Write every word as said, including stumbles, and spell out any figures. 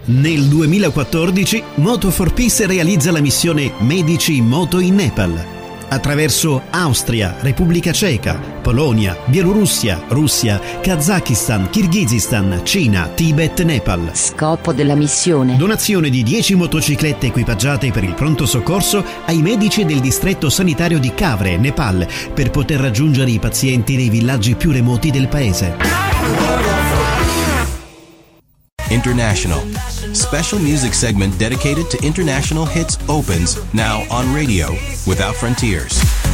Nel duemilaquattordici Moto for Peace realizza la missione Medici in Moto in Nepal. Attraverso Austria, Repubblica Ceca, Polonia, Bielorussia, Russia, Kazakistan, Kirghizistan, Cina, Tibet, Nepal. Scopo della missione: donazione di dieci motociclette equipaggiate per il pronto soccorso ai medici del distretto sanitario di Kavre, Nepal, per poter raggiungere i pazienti nei villaggi più remoti del paese. International. Special music segment dedicated to international hits opens now on radio without frontiers.